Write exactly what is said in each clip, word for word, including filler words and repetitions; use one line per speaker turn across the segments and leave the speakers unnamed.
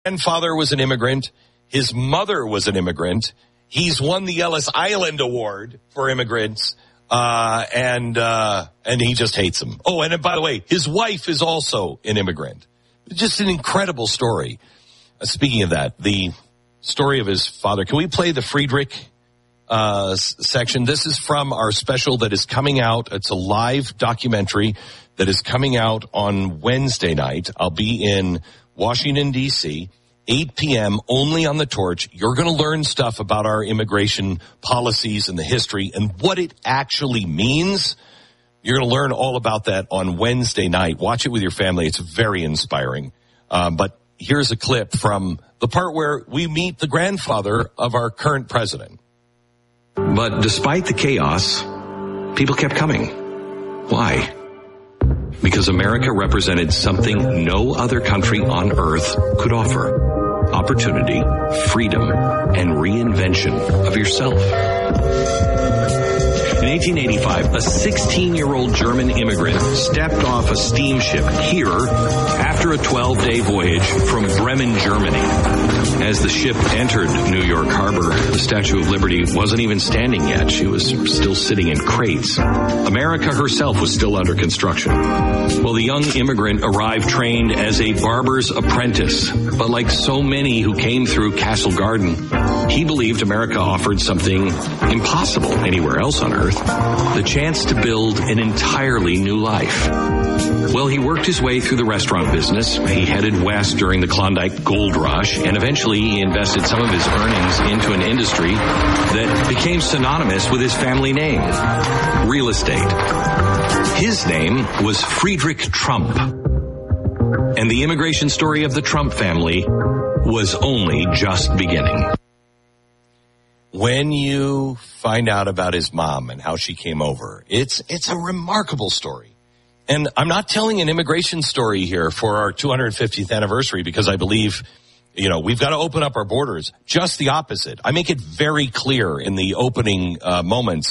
grandfather was an immigrant. His mother was an immigrant. He's won the Ellis Island Award for immigrants, uh, and uh, and he just hates them. Oh, and by the way, his wife is also an immigrant. Just an incredible story. Uh, speaking of that, the story of his father. Can we play the Friedrich uh, s- section? This is from our special that is coming out. It's a live documentary that is coming out on Wednesday night. I'll be in Washington, D C, eight p.m. only on the Torch. You're going to learn stuff about our immigration policies and the history and what it actually means. You're going to learn all about that on Wednesday night. Watch it with your family. It's very inspiring. Um, but here's a clip from the part where we meet the grandfather of our current president.
But despite the chaos, people kept coming. Why? Because America represented something no other country on earth could offer. Opportunity, freedom, and reinvention of yourself. In eighteen eighty-five, a sixteen-year-old German immigrant stepped off a steamship here after a twelve-day voyage from Bremen, Germany. As the ship entered New York Harbor, the Statue of Liberty wasn't even standing yet. She was still sitting in crates. America herself was still under construction. Well, the young immigrant arrived trained as a barber's apprentice. But like so many who came through Castle Garden, he believed America offered something impossible anywhere else on earth, the chance to build an entirely new life. Well, he worked his way through the restaurant business. He headed west during the Klondike Gold Rush, and eventually he invested some of his earnings into an industry that became synonymous with his family name, real estate. His name was Friedrich Trump. And the immigration story of the Trump family was only just beginning.
When you find out about his mom and how she came over, it's it's a remarkable story. And I'm not telling an immigration story here for our two hundred fiftieth anniversary because I believe, you know, we've got to open up our borders. Just the opposite. I make it very clear in the opening uh, moments,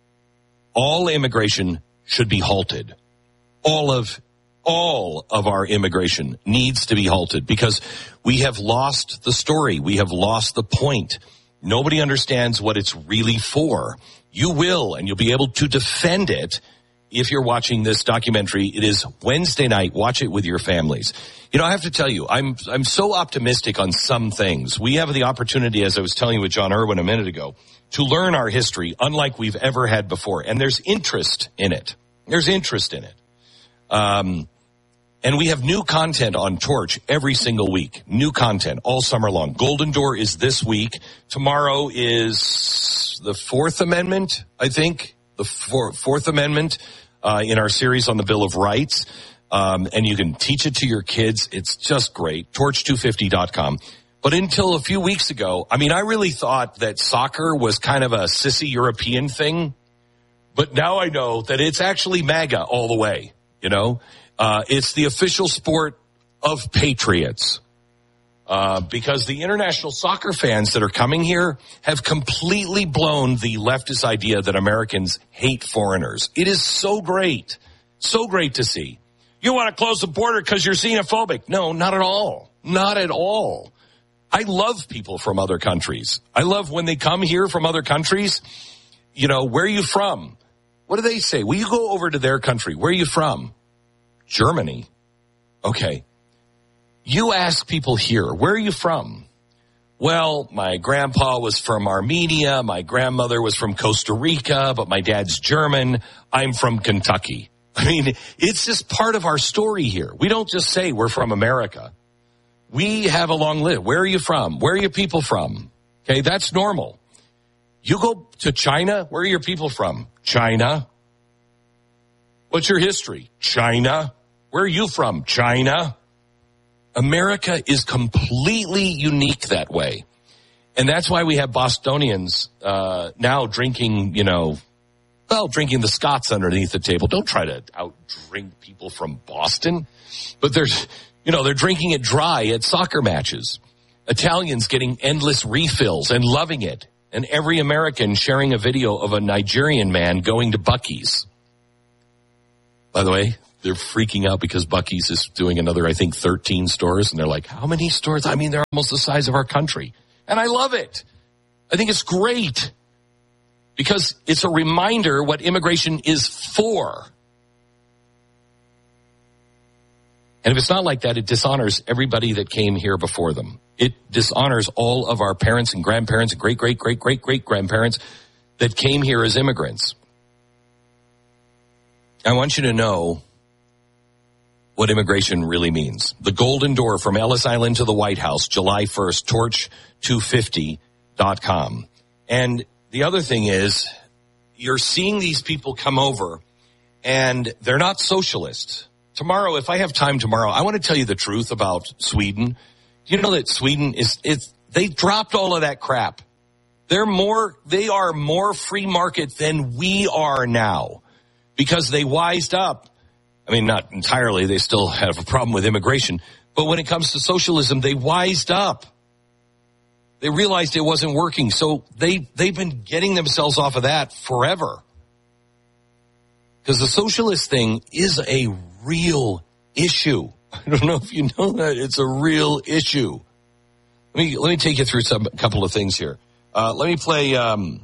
all immigration should be halted. All of all of our immigration needs to be halted because we have lost the story. We have lost the point. Nobody understands what it's really for. You will, and you'll be able to defend it if you're watching this documentary. It is Wednesday night. Watch it with your families. You know, I have to tell you, I'm I'm so optimistic on some things. We have the opportunity, as I was telling you with John Irwin a minute ago, to learn our history unlike we've ever had before. And there's interest in it. There's interest in it. Um, and we have new content on Torch every single week. New content all summer long. Golden Door is this week. Tomorrow is the Fourth Amendment, I think. The four, Fourth Amendment uh, in our series on the Bill of Rights. Um, and you can teach it to your kids. It's just great. torch two fifty dot com. But until a few weeks ago, I mean, I really thought that soccer was kind of a sissy European thing. But now I know that it's actually MAGA all the way, you know. Uh, it's the official sport of patriots. Uh, because the international soccer fans that are coming here have completely blown the leftist idea that Americans hate foreigners. It is so great. So great to see. You want to close the border because you're xenophobic. No, not at all. Not at all. I love people from other countries. I love when they come here from other countries. You know, where are you from? What do they say? Well, you go over to their country. Where are you from? Germany. Okay. You ask people here, where are you from? Well, my grandpa was from Armenia. My grandmother was from Costa Rica, but my dad's German. I'm from Kentucky. I mean, it's just part of our story here. We don't just say we're from America. We have a long list. Where are you from? Where are your people from? Okay, that's normal. You go to China, where are your people from? China. What's your history? China. Where are you from? China. America is completely unique that way. And that's why we have Bostonians uh, now drinking, you know, well, drinking the Scots underneath the table. Don't try to out-drink people from Boston. But there's, you know, they're drinking it dry at soccer matches. Italians getting endless refills and loving it. And every American sharing a video of a Nigerian man going to Buc-ee's. By the way, they're freaking out because Buc-ee's is doing another, I think, thirteen stores. And they're like, how many stores? I mean, they're almost the size of our country. And I love it. I think it's great because it's a reminder what immigration is for. And if it's not like that, it dishonors everybody that came here before them. It dishonors all of our parents and grandparents and great, great, great, great, great grandparents that came here as immigrants. I want you to know what immigration really means. The Golden Door from Ellis Island to the White House, July first, torch two fifty dot com. And the other thing is, you're seeing these people come over, and they're not socialists. Tomorrow, if I have time tomorrow, I want to tell you the truth about Sweden. You know that Sweden is, it's, they dropped all of that crap. They're more, they are more free market than we are now because they wised up. I mean, not entirely. They still have a problem with immigration. But when it comes to socialism, they wised up. They realized it wasn't working. So they, they've been getting themselves off of that forever. Because the socialist thing is a real issue. I don't know if you know that. It's a real issue. Let me, let me take you through some, a couple of things here. Uh, let me play, um,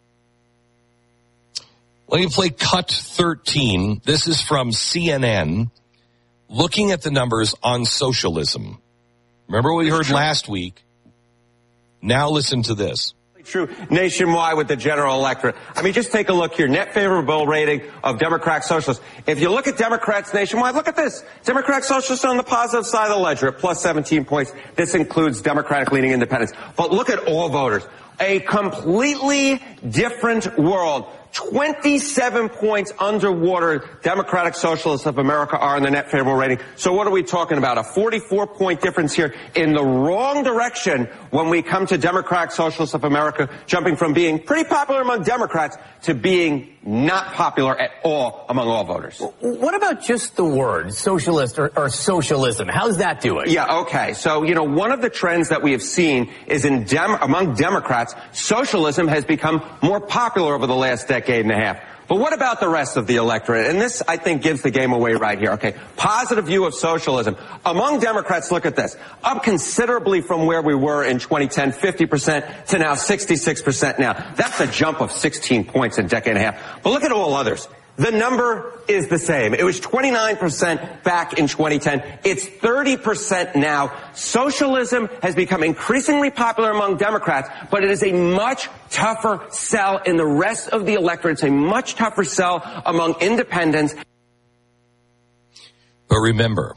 let me play cut thirteen. This is from C N N, looking at the numbers on socialism. Remember what we heard last week? Now listen to this.
True nationwide with the general electorate. I mean, just take a look here. Net favorable rating of Democrat Socialists. If you look at Democrats nationwide, look at this. Democrat Socialists are on the positive side of the ledger at plus seventeen points. This includes Democratic leaning independents. But look at all voters. A completely different world. twenty-seven points underwater Democratic Socialists of America are in the net favorable rating. So what are we talking about? A forty-four point difference here in the wrong direction when we come to Democratic Socialists of America, jumping from being pretty popular among Democrats to being not popular at all among all voters.
What about just the word socialist or, or socialism? How's that doing?
Yeah, okay. So, you know, one of the trends that we have seen is in Dem- among Democrats, socialism has become more popular over the last decade and a half. But what about the rest of the electorate? And this, I think, gives the game away right here. Okay, positive view of socialism. Among Democrats, look at this. Up considerably from where we were in twenty ten, fifty percent to now sixty-six percent now. That's a jump of sixteen points in a decade and a half. But look at all others. The number is the same. It was twenty-nine percent back in twenty ten. It's thirty percent now. Socialism has become increasingly popular among Democrats, but it is a much tougher sell in the rest of the electorate. It's a much tougher sell among independents.
But remember,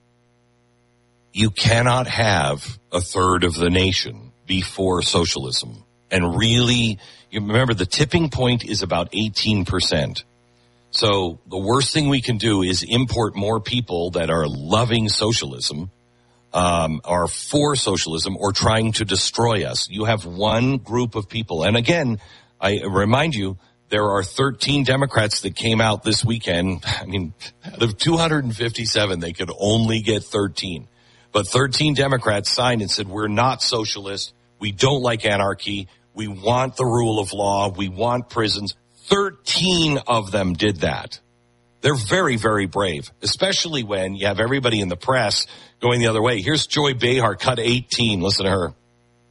you cannot have a third of the nation before socialism. And really, you remember the tipping point is about eighteen percent. So the worst thing we can do is import more people that are loving socialism, um, are for socialism, or trying to destroy us. You have one group of people. And again, I remind you, there are thirteen Democrats that came out this weekend. I mean, out of two hundred fifty-seven, they could only get thirteen. But thirteen Democrats signed and said, we're not socialists. We don't like anarchy. We want the rule of law. We want prisons. thirteen of them did that. They're very, very brave, especially when you have everybody in the press going the other way. Here's Joy Behar, cut eighteen. Listen to her.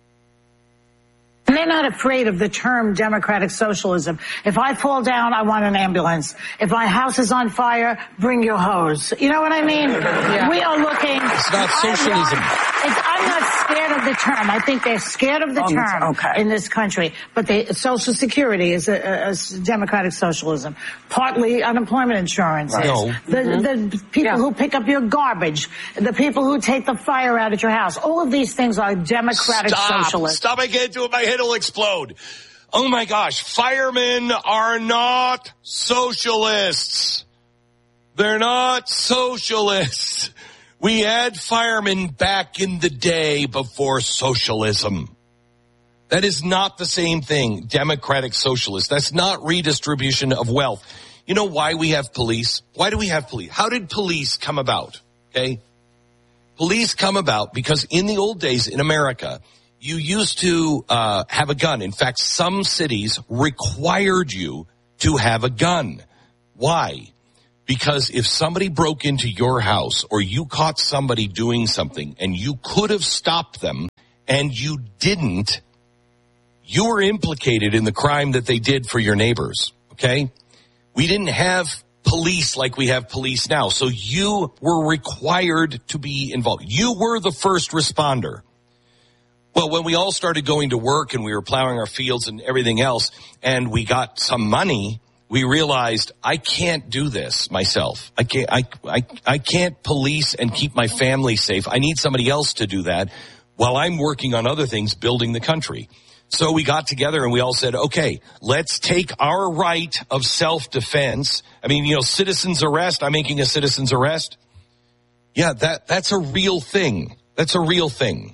And they're not afraid of the term democratic socialism. If I fall down, I want an ambulance. If my house is on fire, bring your hose. You know what I mean? Yeah. We are looking.
It's not socialism.
I'm not, it's, I'm not scared of the term. I think they're scared of the oh, term okay. in this country. But they, Social Security is a, a democratic socialism. Partly unemployment insurance right. is.
No.
The, mm-hmm. the people yeah. who pick up your garbage, the people who take the fire out at your house. All of these things are democratic
Stop.
socialism.
Stop! I can't do it. My head will explode. Oh my gosh. Firemen are not socialists. They're not socialists. We had firemen back in the day before socialism. That is not the same thing. Democratic socialist. That's not redistribution of wealth. You know why we have police? Why do we have police? How did police come about? Okay. Police come about because in the old days in America, you used to uh, have a gun. In fact, some cities required you to have a gun. Why? Because if somebody broke into your house or you caught somebody doing something and you could have stopped them and you didn't, you were implicated in the crime that they did for your neighbors, okay? We didn't have police like we have police now, so you were required to be involved. You were the first responder. Well, when we all started going to work and we were plowing our fields and everything else, and we got some money, we realized I can't do this myself. I can't, I, I, I can't police and keep my family safe. I need somebody else to do that while I'm working on other things, building the country. So we got together and we all said, okay, let's take our right of self-defense. I mean, you know, citizen's arrest. I'm making a citizen's arrest. Yeah, that, that's a real thing. That's a real thing.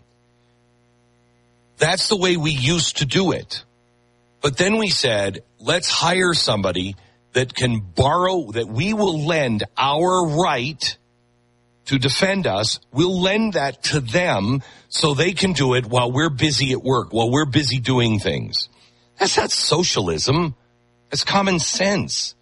That's the way we used to do it. But then we said, let's hire somebody that can borrow, that we will lend our right to defend us. We'll lend that to them so they can do it while we're busy at work, while we're busy doing things. That's not socialism. That's common sense.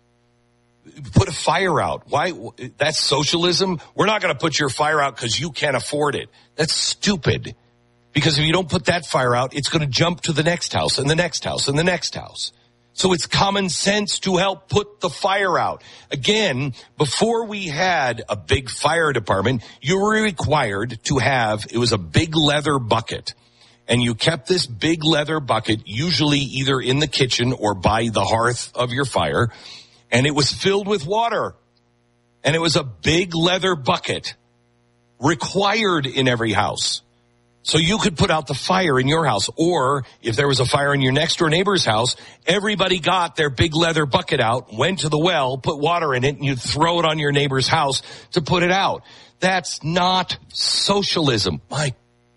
Put a fire out. Why? That's socialism? We're not going to put your fire out because you can't afford it. That's stupid. Because if you don't put that fire out, it's going to jump to the next house and the next house and the next house. So it's common sense to help put the fire out. Again, before we had a big fire department, you were required to have, it was a big leather bucket. And you kept this big leather bucket, usually either in the kitchen or by the hearth of your fire. And it was filled with water. And it was a big leather bucket required in every house. So you could put out the fire in your house, or if there was a fire in your next door neighbor's house, everybody got their big leather bucket out, went to the well, put water in it, and you'd throw it on your neighbor's house to put it out. That's not socialism. My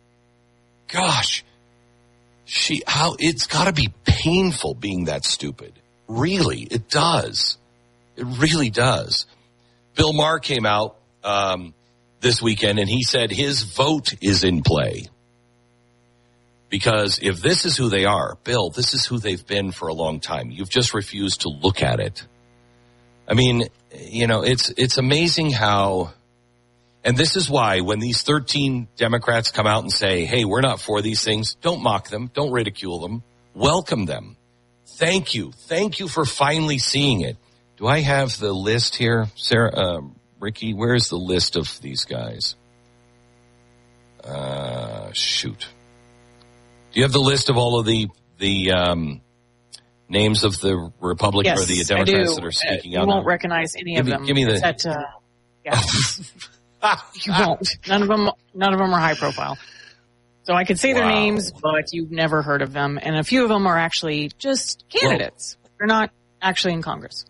gosh, she, how, it's gotta be painful being that stupid. Really, it does. It really does. Bill Maher came out, um, this weekend and he said his vote is in play. Because if this is who they are, Bill, this is who they've been for a long time. You've just refused to look at it. I mean, you know, it's it's amazing how, and this is why when these thirteen Democrats come out and say, hey, we're not for these things, don't mock them, don't ridicule them, welcome them. Thank you. Thank you for finally seeing it. Do I have the list here, Sarah, uh, Ricky? Where's the list of these guys? Uh, shoot. Do you have the list of all of the the um, names of the Republicans
yes,
or the Democrats
I do.
that are speaking
uh,
out?
You won't
now?
recognize any
give
of
me,
them.
Give me the.
That, uh, yeah. You won't. None of them. None of them are high profile. So I could say their
Wow.
names, but you've never heard of them, and a few of them are actually just candidates. Well, they're not actually in Congress.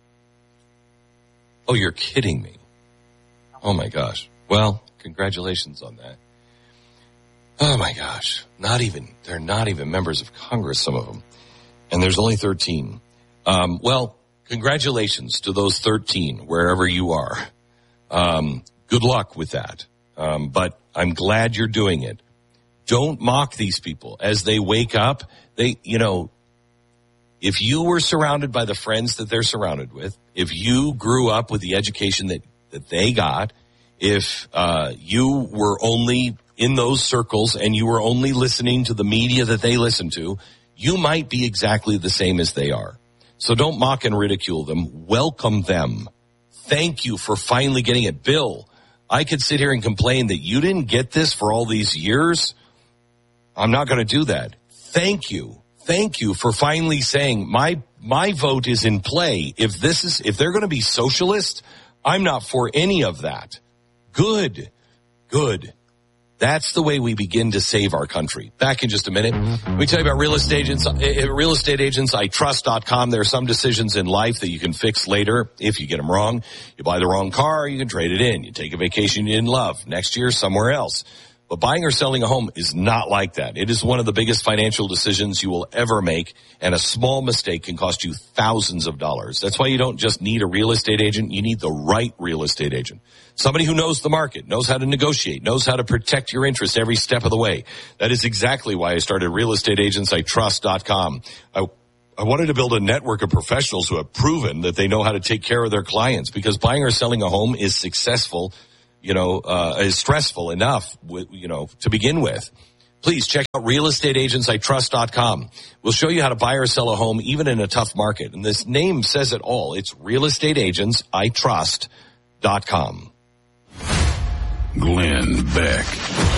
Oh, you're kidding me. Oh, my gosh. Well, congratulations on that. Oh, my gosh. Not even, they're not even members of Congress, some of them. And there's only thirteen. Um, well, congratulations to those thirteen, wherever you are. Um, good luck with that. Um, but I'm glad you're doing it. Don't mock these people. As they wake up, they, you know, if you were surrounded by the friends that they're surrounded with, if you grew up with the education that, that they got, if uh, you were only in those circles and you were only listening to the media that they listen to, you might be exactly the same as they are. So don't mock and ridicule them. Welcome them. Thank you for finally getting it. Bill, I could sit here and complain that you didn't get this for all these years. I'm not going to do that. Thank you. Thank you for finally saying my my vote is in play. If this is if they're going to be socialist, I'm not for any of that. Good. Good. That's the way we begin to save our country. Back in just a minute. Let me tell you about real estate agents. Uh, real estate agents I trust dot com. There are some decisions in life that you can fix later if you get them wrong. You buy the wrong car, you can trade it in. You take a vacation you didn't love. Next year, somewhere else. But buying or selling a home is not like that. It is one of the biggest financial decisions you will ever make, and a small mistake can cost you thousands of dollars. That's why you don't just need a real estate agent. You need the right real estate agent. Somebody who knows the market, knows how to negotiate, knows how to protect your interests every step of the way. That is exactly why I started real estate agents I trust dot com. I, I wanted to build a network of professionals who have proven that they know how to take care of their clients, because buying or selling a home is successful, you know, uh, is stressful enough, with, you know, to begin with. Please check out real estate agents I trust dot com. We'll show you how to buy or sell a home even in a tough market. And this name says it all. It's real estate agents I trust dot com.
Glenn Beck.